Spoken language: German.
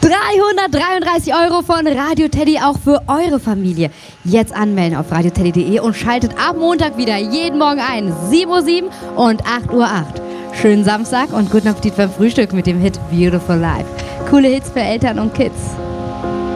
333 € von Radio Teddy auch für eure Familie. Jetzt anmelden auf radioteddy.de und schaltet ab Montag wieder jeden Morgen ein. 7:07 Uhr und 8:08 Uhr. Schönen Samstag und guten Appetit beim Frühstück mit dem Hit Beautiful Life. Coole Hits für Eltern und Kids.